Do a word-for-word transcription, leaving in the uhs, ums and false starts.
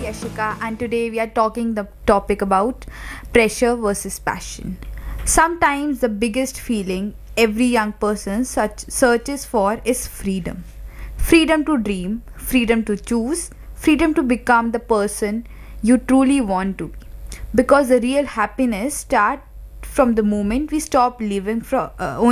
Ashika, and today we are talking the topic about pressure versus passion. Sometimes the biggest feeling every young person such searches for is freedom. Freedom to dream, freedom to choose, freedom to become the person you truly want to be. Because the real happiness starts from the moment we stop living for uh,